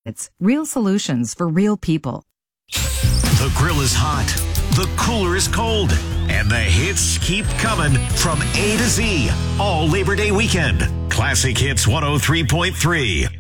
It's real solutions for real people. The grill is hot, the cooler is cold, and the hits keep coming from A to Z all Labor Day weekend. Classic Hits 103.3.